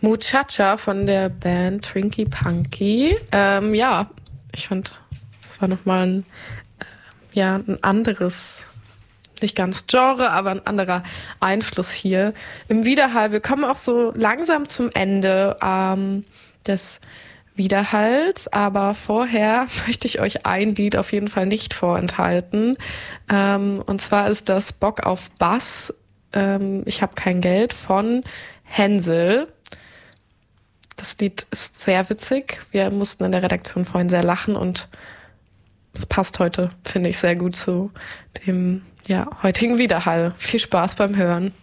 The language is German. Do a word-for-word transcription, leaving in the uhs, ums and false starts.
Muchacha von der Band Trinky Punky. Ähm, ja, ich fand, das war nochmal ein, äh, ja, ein anderes, nicht ganz Genre, aber ein anderer Einfluss hier im Widerhall. Wir kommen auch so langsam zum Ende ähm, des Widerhalls, aber vorher möchte ich euch ein Lied auf jeden Fall nicht vorenthalten. Ähm, und zwar ist das Bock auf Bass. Ähm, ich habe kein Geld von Hänsel. Das Lied ist sehr witzig. Wir mussten in der Redaktion vorhin sehr lachen und es passt heute, finde ich, sehr gut zu dem ja, heutigen Widerhall. Viel Spaß beim Hören.